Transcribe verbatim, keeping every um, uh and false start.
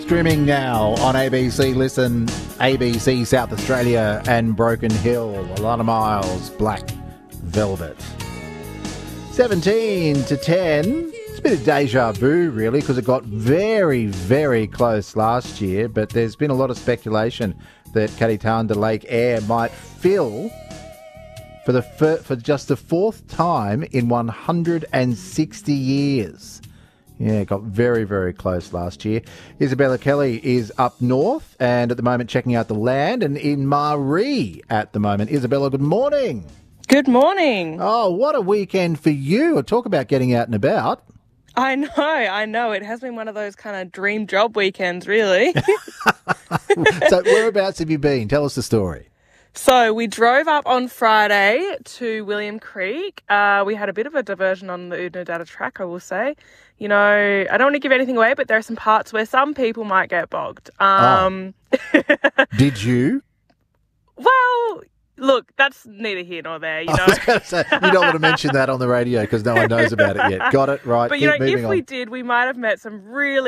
streaming now on A B C Listen, A B C South Australia and Broken Hill. Alana Miles, Black Velvet. seventeen to ten. It's a bit of deja vu, really, because it got very, very close last year, but there's been a lot of speculation that Kaditanda Lake Air might fill for the fir- for just the fourth time in one hundred sixty years. Yeah, it got very, very close last year. Isabella Kelly is up north and at the moment checking out the land and in Maree at the moment. Isabella, good morning. Good morning. Oh, what a weekend for you. Talk about getting out and about. I know, I know. It has been one of those kind of dream job weekends, really. So whereabouts have you been? Tell us the story. So we drove up on Friday to William Creek. Uh, we had a bit of a diversion on the Oodnadatta track, I will say. You know, I don't want to give anything away, but there are some parts where some people might get bogged. Um, oh. Did you? Well, look, that's neither here nor there, you know. I was going to say, you don't want to mention that on the radio because no one knows about it yet. Got it, right. But, Keep you know, moving if on. we did, we might have met some really